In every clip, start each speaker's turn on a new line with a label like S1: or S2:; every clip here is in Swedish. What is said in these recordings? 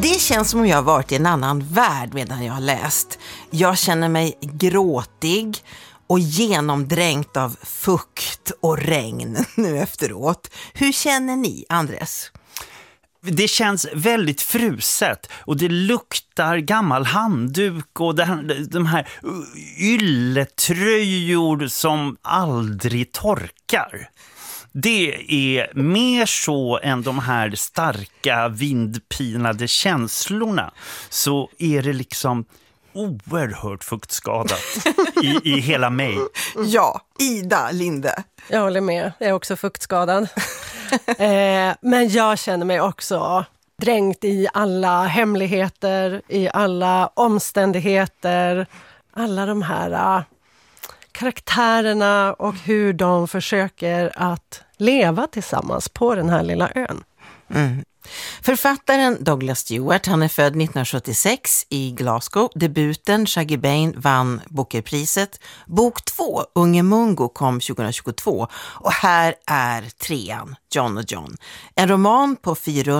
S1: Det känns som om jag har varit i en annan värld medan jag har läst. Jag känner mig gråtig och genomdränkt av fukt och regn nu efteråt. Hur känner ni, Andres?
S2: Det känns väldigt fruset och det luktar gammal handduk och de här ylletröjor som aldrig torkar. Det är mer så än de här starka vindpinade känslorna, så är det liksom oerhört fuktskadat i hela mig.
S1: Ja, Ida Linde.
S3: Jag håller med, jag är också fuktskadad. Men jag känner mig också dränkt i alla hemligheter, i alla omständigheter, alla de här karaktärerna och hur de försöker att leva tillsammans på den här lilla ön.
S1: Mm. Författaren Douglas Stewart, han är född 1976 i Glasgow. Debuten Shaggy Bane vann Bookerpriset. Bok 2, Unge Mungo, kom 2022. Och här är 3:an, John och John. En roman på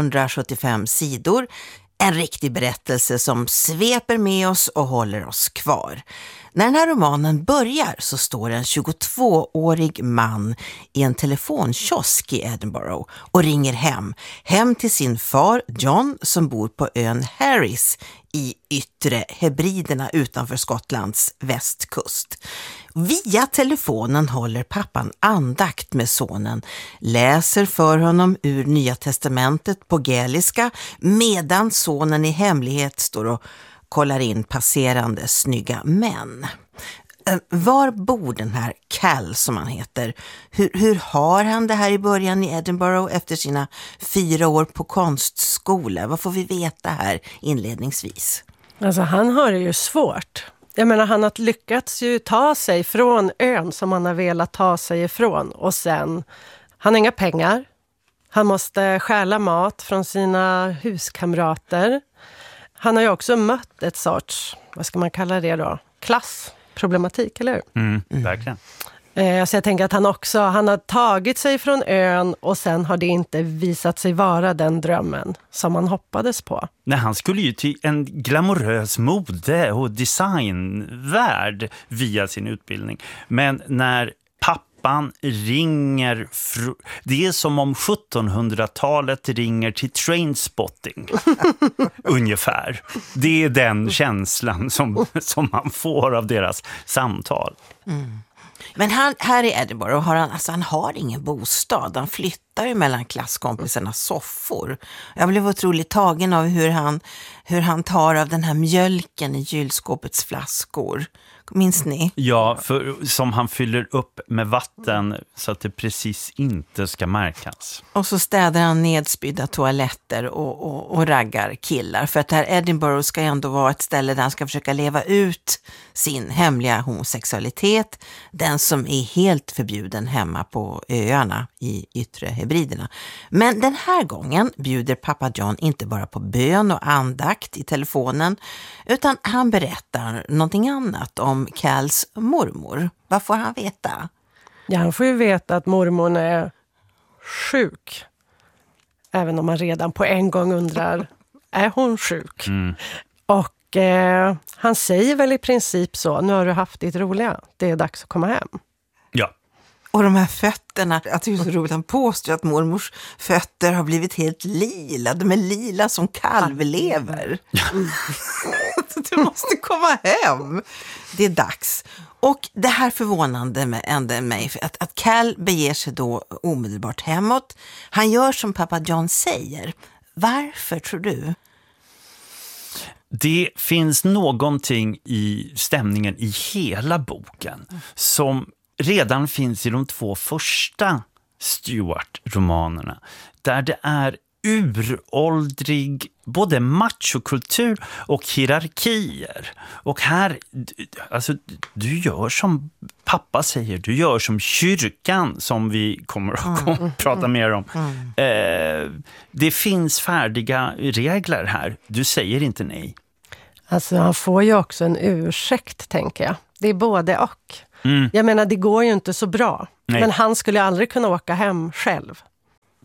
S1: 475 sidor. En riktig berättelse som sveper med oss och håller oss kvar. När den här romanen börjar så står en 22-årig man i en telefonkiosk i Edinburgh och ringer hem till sin far John som bor på ön Harris i Yttre Hebriderna utanför Skottlands västkust. Via telefonen håller pappan andakt med sonen, läser för honom ur Nya testamentet på gaeliska medan sonen i hemlighet står och kollar in passerande snygga män. Var bor den här Cal som han heter? Hur har han det här i början i Edinburgh efter sina 4 år på konstskola? Vad får vi veta här inledningsvis?
S3: Alltså han har det ju svårt. Jag menar, han har lyckats ju ta sig från ön som han har velat ta sig ifrån. Och sen, han har inga pengar. Han måste stjäla mat från sina huskamrater. Han har ju också mött ett sorts, vad ska man kalla det då? Klassproblematik, eller hur?
S2: Verkligen.
S3: Så jag tänker att han har tagit sig från ön och sen har det inte visat sig vara den drömmen som man hoppades på.
S2: Nej, han skulle ju till en glamorös mode- och designvärld via sin utbildning. Men när pappan ringer, det är som om 1700-talet ringer till Trainspotting. Ungefär. Det är den känslan som man får av deras samtal.
S1: Mm. Men här i Edinburgh han har ingen bostad. Han flyttar ju mellan klasskompisarnas soffor. Jag blev otroligt tagen av hur han tar av den här mjölken i kylskåpets flaskor. Minns ni?
S2: Ja, som han fyller upp med vatten så att det precis inte ska märkas.
S1: Och så städar han nedspydda toaletter och raggar killar. För att det här Edinburgh ska ändå vara ett ställe där han ska försöka leva ut sin hemliga homosexualitet. Den som är helt förbjuden hemma på öarna i Yttre Hebriderna. Men den här gången bjuder pappa John inte bara på bön och andakt i telefonen, utan han berättar någonting annat om Cals mormor. Vad får han veta?
S3: Ja, han får ju veta att mormor är sjuk. Även om man redan på en gång undrar, är hon sjuk? Mm. Och han säger väl i princip så, nu har du haft ditt roliga, det är dags att komma hem.
S2: Ja.
S1: Och de här fötterna, jag tycker det är så roligt, han påstår att mormors fötter har blivit helt lila. De är lila som kalvlever. Mm. Du måste komma hem. Det är dags. Och det här förvånande med mig att Cal beger sig då omedelbart hemåt. Han gör som pappa John säger. Varför tror du?
S2: Det finns någonting i stämningen i hela boken som redan finns i de 2 första Stewart-romanerna. Där det är uråldrig både machokultur och hierarkier. Och här, alltså, du gör som pappa säger, du gör som kyrkan som vi kommer att prata mer om. Det finns färdiga regler här. Du säger inte nej.
S3: Alltså han får ju också en ursäkt, tänker jag. Det är både och. Jag menar, det går ju inte så bra. Nej. Men han skulle aldrig kunna åka hem själv.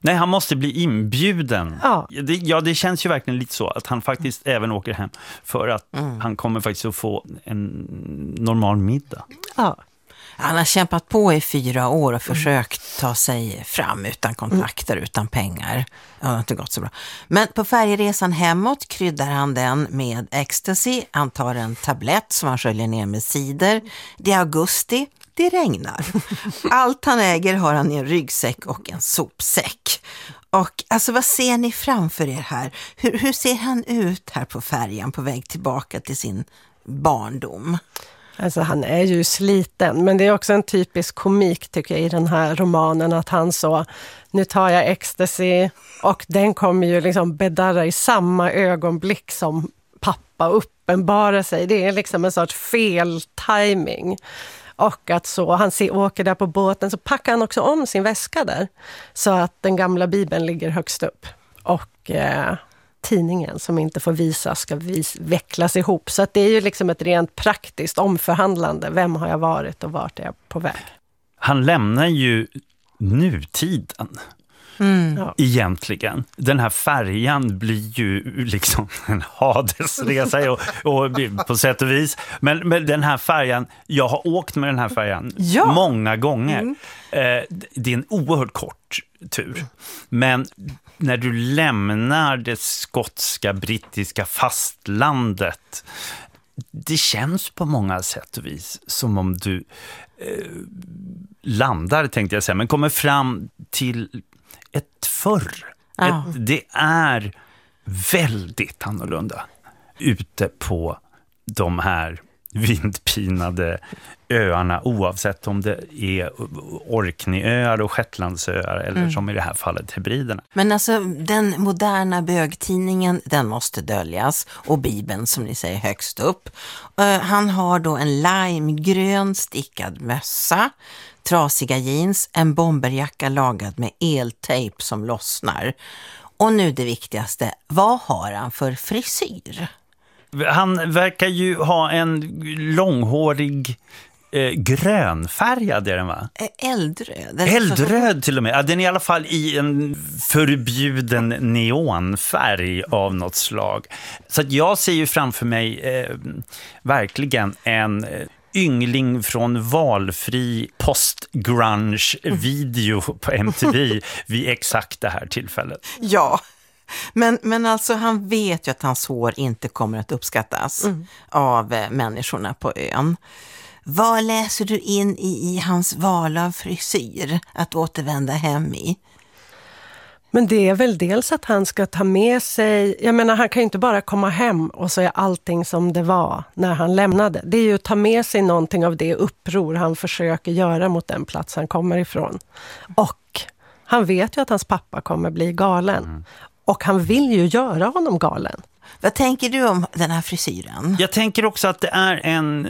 S2: Nej, han måste bli inbjuden.
S3: Ja.
S2: Det känns ju verkligen lite så att han faktiskt även åker hem för att han kommer faktiskt att få en normal middag.
S3: Ja.
S1: Han har kämpat på i 4 år och försökt ta sig fram utan kontakter, utan pengar. Det har inte gått så bra. Men på färjeresan hemåt kryddar han den med ecstasy. Han tar en tablett som han sköljer ner med cider. Det är augusti. Det regnar. Allt han äger har han i en ryggsäck och en sopsäck. Och alltså, vad ser ni framför er här? Hur ser han ut här på färjan på väg tillbaka till sin barndom?
S3: Alltså han är ju sliten, men det är också en typisk komik tycker jag i den här romanen att han så, nu tar jag ecstasy och den kommer ju liksom bedarra i samma ögonblick som pappa uppenbarar sig. Det är liksom en sorts fel timing. Och att så, han åker där på båten så packar han också om sin väska där så att den gamla bibeln ligger högst upp. Och tidningen som inte får visas ska vecklas ihop. Så att det är ju liksom ett rent praktiskt omförhandlande. Vem har jag varit och vart är jag på väg?
S2: Han lämnar ju nutiden. Egentligen. Den här färjan blir ju liksom en hadesresa och på sätt och vis. Men den här färjan, jag har åkt med den här färjan många gånger. Det är en oerhört kort tur. Men när du lämnar det skotska, brittiska fastlandet, det känns på många sätt och vis som om du landar, tänkte jag säga, men kommer fram till ett förr. Det är väldigt annorlunda ute på de här vindpinade öarna, oavsett om det är Orkneyöar och Shetlandsöar eller som i det här fallet Hebriderna.
S1: Men alltså den moderna bögtidningen, den måste döljas, och Bibeln som ni säger högst upp. Han har då en limegrön stickad mössa, trasiga jeans, en bomberjacka lagad med eltejp som lossnar. Och nu det viktigaste, vad har han för frisyr?
S2: Han verkar ju ha en långhårig grönfärgad är den, va?
S1: Eldröd.
S2: Eldröd till och med. Ja, den är i alla fall i en förbjuden neonfärg av något slag. Så att jag ser ju framför mig verkligen en yngling från valfri post-grunge-video på MTV vid exakt det här tillfället.
S1: Ja. Men alltså han vet ju att hans hår inte kommer att uppskattas av människorna på ön. Vad läser du in i hans val av frisyr att återvända hem i?
S3: Men det är väl dels att han ska ta med sig, jag menar han kan ju inte bara komma hem och så är allting som det var när han lämnade. Det är ju att ta med sig någonting av det uppror han försöker göra mot den plats han kommer ifrån. Och han vet ju att hans pappa kommer bli galen. Och han vill ju göra honom galen.
S1: Vad tänker du om den här frisyren?
S2: Jag tänker också att det är en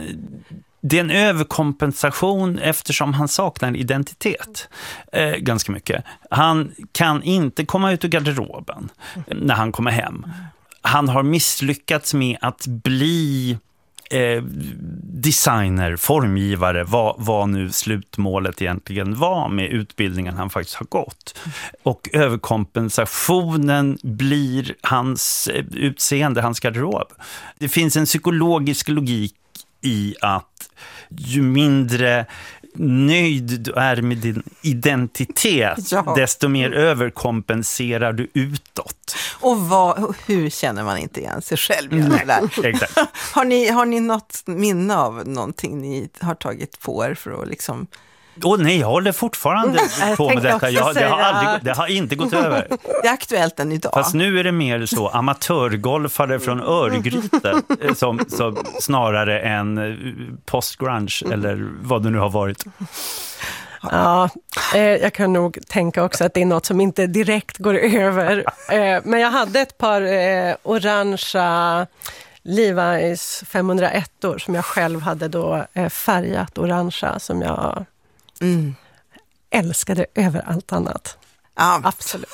S2: överkompensation eftersom han saknar identitet ganska mycket. Han kan inte komma ut ur garderoben när han kommer hem. Han har misslyckats med att bli designer, formgivare, vad nu slutmålet egentligen var med utbildningen han faktiskt har gått. Och överkompensationen blir hans utseende, hans garderob. Det finns en psykologisk logik i att ju mindre nöjd du är med din identitet, desto mer överkompenserar du utåt.
S1: Och hur känner man inte igen sig själv?
S2: Exakt.
S1: Har ni något minne av någonting ni har tagit på er för att liksom...
S2: Nej, jag håller fortfarande på med detta. Det har inte gått över.
S1: Det är aktuellt än idag.
S2: Fast nu är det mer så amatörgolfare från Örgryte som snarare än postgrunge eller vad det nu har varit.
S3: Ja, jag kan nog tänka också att det är något som inte direkt går över. Men jag hade ett par orangea Levi's 501-or som jag själv hade då färgat orangea som jag älskade över allt annat.
S1: Ja,
S3: absolut.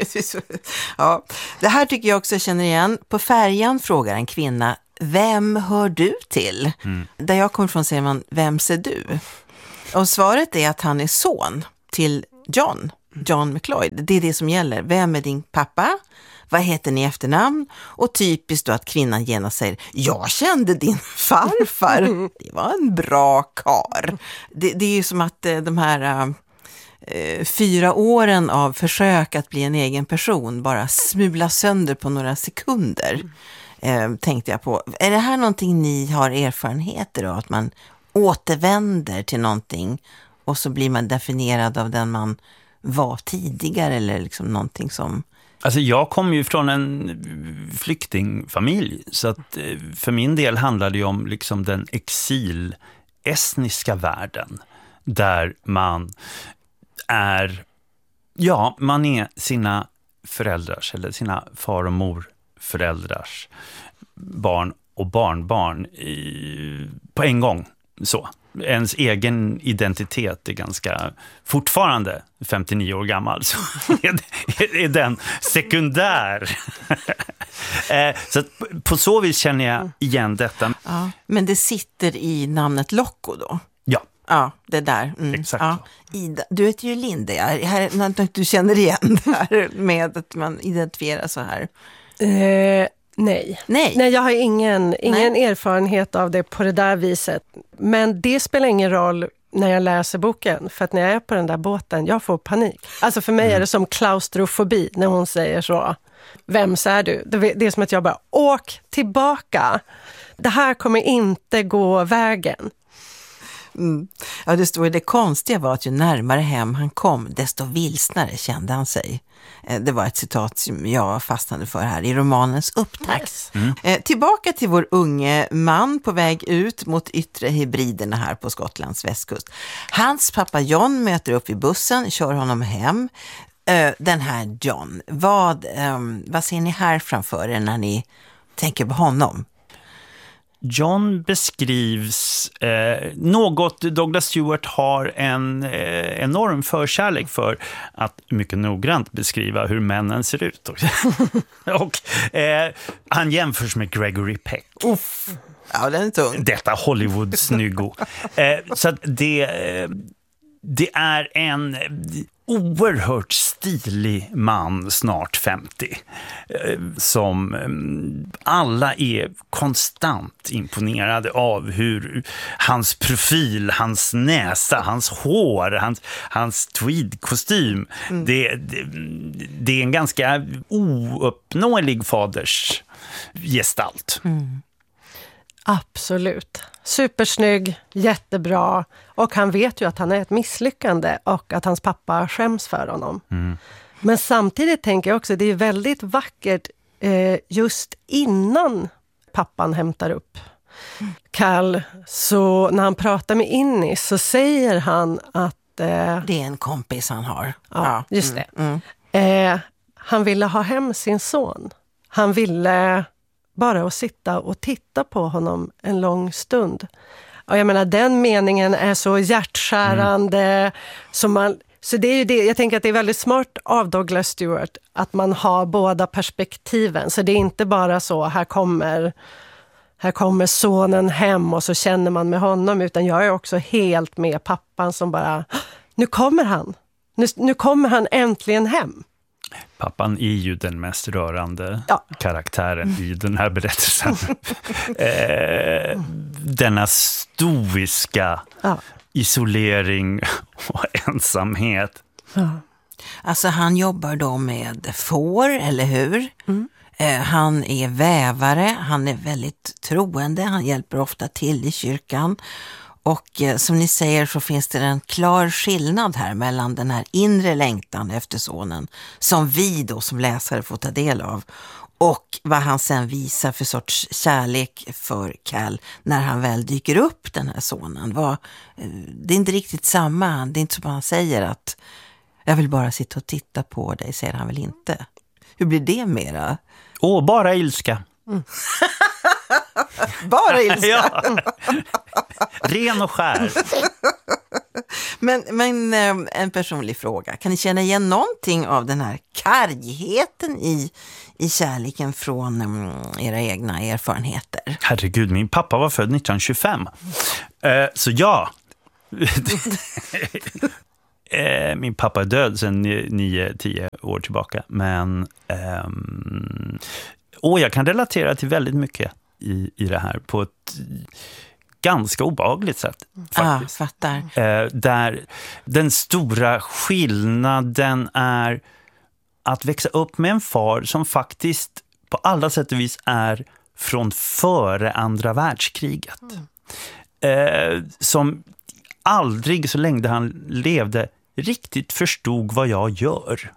S1: Ja, det här tycker jag också känner igen. På färjan frågar en kvinna, vem hör du till? Där jag kommer från säger man, vem ser du? Och svaret är att han är son till John. John McLeod. Det är det som gäller. Vem är din pappa? Vad heter ni i efternamn? Och typiskt då att kvinnan genast säger, jag kände din farfar. Det var en bra kar. Det är ju som att de här 4 åren av försök att bli en egen person bara smulas sönder på några sekunder. Tänkte jag på. Är det här någonting ni har erfarenheter av? Att man återvänder till någonting och så blir man definierad av den man var tidigare, eller liksom någonting som...
S2: Alltså jag kommer ju från en flyktingfamilj, så att för min del handlar det ju om liksom den exil-estniska världen där man är sina föräldrars eller sina far- och morföräldrars barn och barnbarn på en gång. Så. Ens egen identitet är ganska fortfarande 59 år gammal, så är den sekundär. Så att på så vis känner jag igen detta.
S1: Ja, men det sitter i namnet Locko då?
S2: Ja.
S1: Ja, det där.
S2: Exakt.
S1: Ja. Ida, du heter ju Linde. Här, du känner igen det här med att man identifierar så här.
S3: Nej, jag har ingen erfarenhet av det på det där viset. Men det spelar ingen roll när jag läser boken. För att när jag är på den där båten, jag får panik. Alltså för mig är det som klaustrofobi när hon säger så. Vems är du? Det är som att jag bara, åk tillbaka. Det här kommer inte gå vägen.
S1: Ja, det står, det konstiga var att ju närmare hem han kom, desto vilsnare kände han sig. Det var ett citat som jag fastnade för här i romanens upptakt. Tillbaka till vår unge man på väg ut mot yttre hybriderna här på Skottlands västkust. Hans pappa John möter upp i bussen, kör honom hem. Den här John, vad ser ni här framför er när ni tänker på honom?
S2: John beskrivs något Douglas Stewart har en enorm förkärlek för att mycket noggrant beskriva hur männen ser ut. Och han jämförs med Gregory Peck.
S1: Uff. Ja, den är tung.
S2: Detta Hollywood-snyggo. Så att det är en oerhört stilig man, snart 50, som alla är konstant imponerade av hur hans profil, hans näsa, hans hår, hans tweedkostym, det är en ganska ouppnåelig faders gestalt.
S3: Absolut. Supersnygg, jättebra. Och han vet ju att han är ett misslyckande och att hans pappa skäms för honom. Men samtidigt tänker jag också att det är väldigt vackert just innan pappan hämtar upp Cal. Så när han pratar med Innis så säger han att...
S1: det är en kompis han har.
S3: Ja, just det. Han ville ha hem sin son. Han ville... bara att sitta och titta på honom en lång stund. Och jag menar, den meningen är så hjärtskärande. Så det är ju det, jag tänker att det är väldigt smart av Douglas Stewart att man har båda perspektiven. Så det är inte bara så, här kommer sonen hem och så känner man med honom. Utan jag är också helt med pappan som bara, nu kommer han. Nu kommer han äntligen hem.
S2: Pappan är ju den mest rörande karaktären i den här berättelsen. Denna stoiska isolering och ensamhet.
S1: Alltså han jobbar då med får, eller hur? Han är vävare, han är väldigt troende, han hjälper ofta till i kyrkan. Och som ni säger så finns det en klar skillnad här mellan den här inre längtan efter sonen som vi då som läsare får ta del av och vad han sen visar för sorts kärlek för Cal när han väl dyker upp, den här sonen. Det är inte riktigt samma, det är inte som han säger att jag vill bara sitta och titta på dig, säger han väl inte. Hur blir det mera?
S2: Bara ilska.
S1: Bara ilska.
S2: Ja. Ren och skär.
S1: Men en personlig fråga. Kan ni känna igen någonting av den här kargheten i kärleken från era egna erfarenheter?
S2: Herregud, min pappa var född 1925. Så ja. Min pappa är död sedan 9-10 år tillbaka. Men jag kan relatera till väldigt mycket i det här på ett ganska obehagligt sätt faktiskt.
S1: Fattar.
S2: Där den stora skillnaden är att växa upp med en far som faktiskt på alla sätt och vis är från före andra världskriget. Som aldrig så länge han levde riktigt förstod vad jag gör.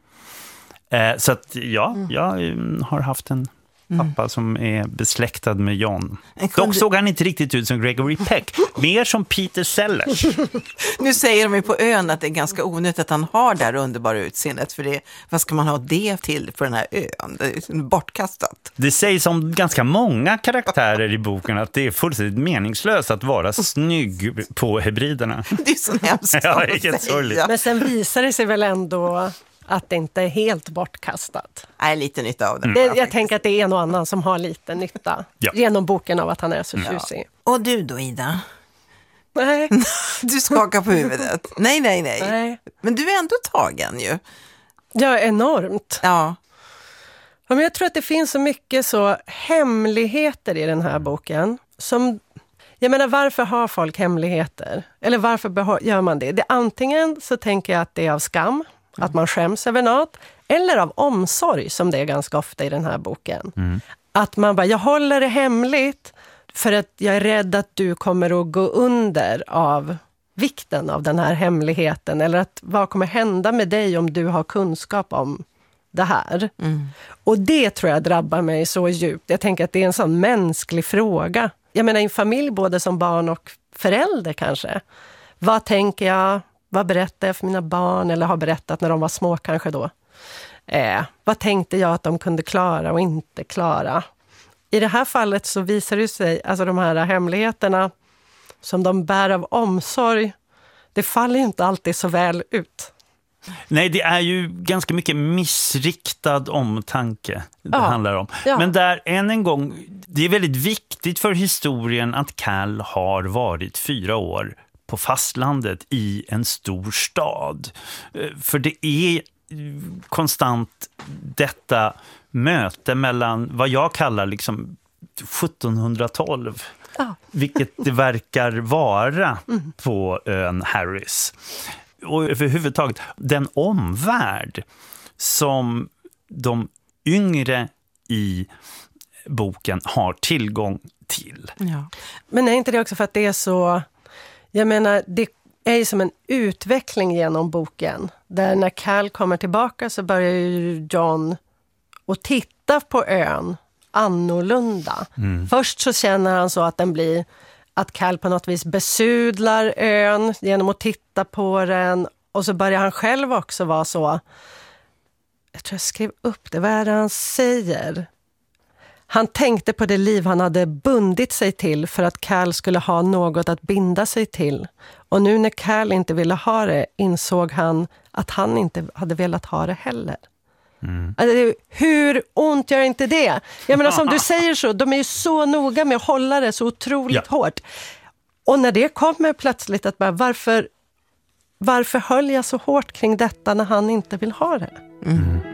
S2: Så att jag har haft en pappa som är besläktad med John. Dock såg han inte riktigt ut som Gregory Peck. Mer som Peter Sellers.
S1: Nu säger de ju på ön att det är ganska onödigt att han har det här underbara utseendet. För det, vad ska man ha det till på den här ön? Det är bortkastat.
S2: Det sägs om ganska många karaktärer i boken att det är fullständigt meningslöst att vara snygg på hybriderna.
S1: Det är så hemskt
S2: att säga.
S3: Men sen visar det sig väl ändå att det inte är helt bortkastat.
S1: Nej, lite nytta av det.
S3: Jag tänker att det är en och annan som har lite nytta genom boken av att han är så tjusig.
S1: Och du då, Ida?
S3: Nej.
S1: Du skakar på huvudet. Nej. Men du är ändå tagen ju.
S3: Ja, enormt.
S1: Ja.
S3: Men jag tror att det finns så mycket så hemligheter i den här boken som... Jag menar, varför har folk hemligheter? Eller varför gör man det? Antingen så tänker jag att det är av skam, att man skäms över något, eller av omsorg, som det är ganska ofta i den här boken. Att man bara, jag håller det hemligt för att jag är rädd att du kommer att gå under av vikten av den här hemligheten, eller att vad kommer hända med dig om du har kunskap om det här. Och det tror jag drabbar mig så djupt. Jag tänker att det är en sån mänsklig fråga. Jag menar, i en familj både som barn och förälder kanske. Vad tänker jag? Vad berättar jag för mina barn? Eller har berättat när de var små kanske då. Vad tänkte jag att de kunde klara och inte klara? I det här fallet så visar det sig, alltså de här hemligheterna som de bär av omsorg, det faller ju inte alltid så väl ut.
S2: Nej, det är ju ganska mycket missriktad omtanke det handlar om. Ja. Men där, än en gång, det är väldigt viktigt för historien att Cal har varit 4 år på fastlandet i en stor stad. För det är konstant detta möte mellan vad jag kallar liksom 1712, vilket det verkar vara på ön Harris. Och överhuvudtaget den omvärld som de yngre i boken har tillgång till.
S3: Ja. Men är inte det också för att det är så... Jag menar, det är ju som en utveckling genom boken. Där när Cal kommer tillbaka så börjar ju John att titta på ön annorlunda. Först så känner han så att den blir... Att Cal på något vis besudlar ön genom att titta på den. Och så börjar han själv också vara så... Jag tror jag skrev upp det. Vad är det han säger? Han tänkte på det liv han hade bundit sig till för att Cal skulle ha något att binda sig till. Och nu när Cal inte ville ha det insåg han att han inte hade velat ha det heller. Alltså, hur ont gör inte det? Jag menar, som du säger så, de är ju så noga med att hålla det så otroligt hårt. Och när det kommer plötsligt att bara, varför höll jag så hårt kring detta när han inte vill ha det?